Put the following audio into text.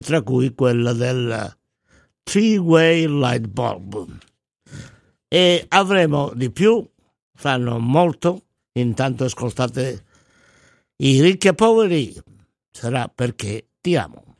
tra cui quella del Three-Way Light Bulb. E avremo di più, fanno molto. Intanto ascoltate i Ricchi e Poveri, sarà perché ti amo.